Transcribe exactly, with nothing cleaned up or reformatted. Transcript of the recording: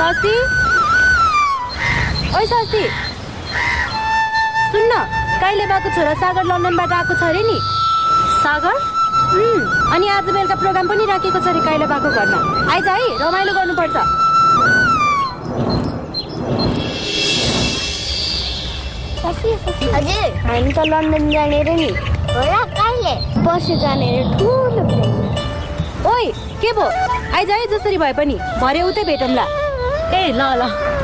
सासी ओइ सासी सुन्न काइले बाको छोरा सागर लन्डनबाट आएको छ रे नि सागर उम् अनि आज बेलुका प्रोग्राम पनि राखेको छ रे काइले बाको घरमा आइज है रमाइलो गर्नुपर्छ सासी सासी हजुर हामी त लन्डन जाने रे नि होला कहिले पर्सि जाने रे ठुलो प्लेनमा ओइ के भो आइज है जसरी भए पनि भरे उतै भेटौँला ए ल ल